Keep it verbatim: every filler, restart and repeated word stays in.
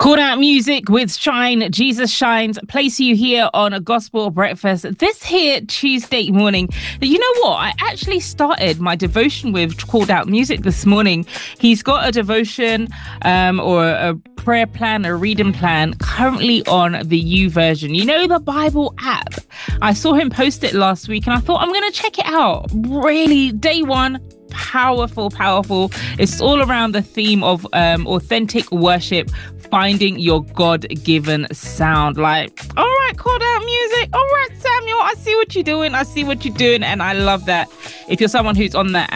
Called Out Music with Shine, Jesus Shines, place you here on a Gospel Breakfast this here Tuesday morning. You know what? I actually started my devotion with Called Out Music this morning. He's got a devotion um, or a prayer plan, a reading plan currently on the U version. You know, the Bible app. I saw him post it last week and I thought I'm going to check it out. Really, day one. Powerful, powerful. It's all around the theme of um, authentic worship, finding your God-given sound. Like, all right, Called Out Music. All right, Samuel, I see what you're doing. I see what you're doing. And I love that. If you're someone who's on that